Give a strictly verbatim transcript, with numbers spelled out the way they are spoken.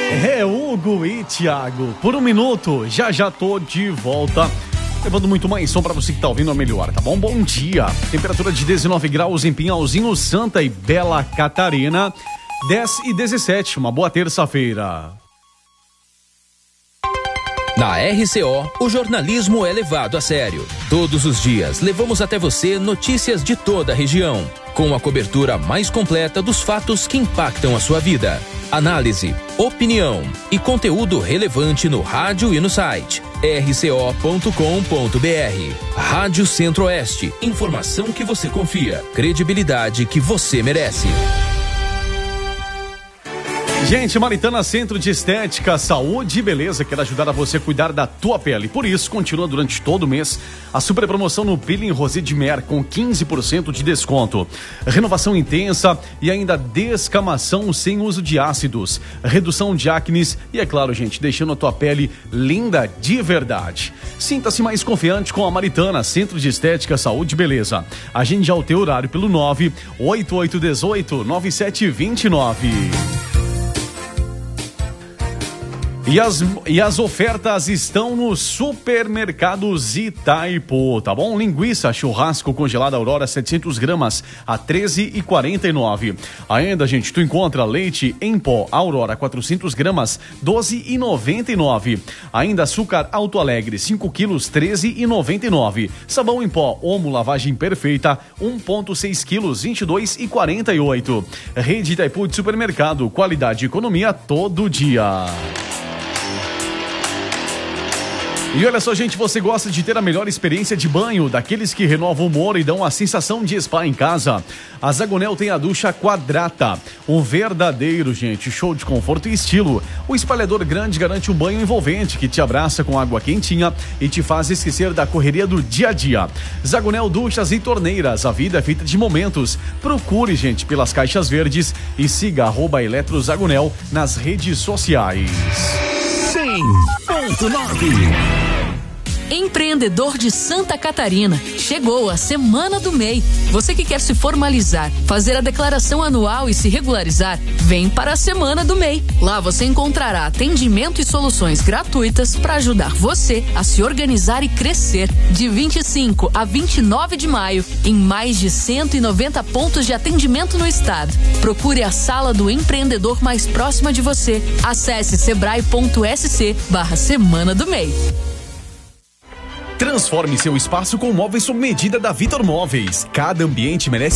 É Hugo e Thiago. Por um minuto, já já tô de volta. Levando muito mais som pra você que tá ouvindo a melhor, tá bom? Bom dia. Temperatura de dezenove graus em Pinhalzinho, Santa e Bela Catarina. dez e dezessete. Uma boa terça-feira. Na R C O, o jornalismo é levado a sério. Todos os dias, levamos até você notícias de toda a região, com a cobertura mais completa dos fatos que impactam a sua vida. Análise, opinião e conteúdo relevante no rádio e no site r c o ponto com ponto b r. Rádio Centro-Oeste. Informação que você confia. Credibilidade que você merece. Gente, Maritana Centro de Estética, Saúde e Beleza quer ajudar a você a cuidar da tua pele. Por isso, continua durante todo o mês a super promoção no Peeling Rosé de Mer com quinze por cento de desconto. Renovação intensa e ainda descamação sem uso de ácidos, redução de acnes e, é claro, gente, deixando a tua pele linda de verdade. Sinta-se mais confiante com a Maritana Centro de Estética, Saúde e Beleza. Agende já o teu horário pelo nove oito oito um oito nove sete dois nove. E as, e as ofertas estão no Supermercados Itaipu, tá bom? Linguiça churrasco congelada Aurora setecentos gramas a treze reais e quarenta e nove centavos. Ainda, gente, tu encontra leite em pó Aurora quatrocentos gramas doze reais e noventa e nove centavos. Ainda açúcar Alto Alegre cinco quilos treze reais e noventa e nove centavos. Sabão em pó Omo lavagem perfeita um vírgula seis quilos vinte e dois reais e quarenta e oito centavos. Rede Itaipu de supermercado, qualidade e economia todo dia. E olha só, gente, você gosta de ter a melhor experiência de banho, daqueles que renovam o humor e dão a sensação de spa em casa? A Zagonel tem a ducha Quadrata, um verdadeiro, gente, show de conforto e estilo. O espalhador grande garante um banho envolvente que te abraça com água quentinha e te faz esquecer da correria do dia a dia. Zagonel Duchas e Torneiras, a vida é feita de momentos. Procure, gente, pelas caixas verdes e siga arroba Eletrozagonel nas redes sociais. cem ponto nove. Empreendedor de Santa Catarina, chegou a Semana do M E I. Você que quer se formalizar, fazer a declaração anual e se regularizar, vem para a Semana do M E I. Lá você encontrará atendimento e soluções gratuitas para ajudar você a se organizar e crescer. De vinte e cinco a vinte e nove de maio, em mais de cento e noventa pontos de atendimento no estado. Procure a sala do empreendedor mais próxima de você. Acesse sebrae ponto s c barra Semana do M E I. Transforme seu espaço com móveis sob medida da Vitor Móveis. Cada ambiente merece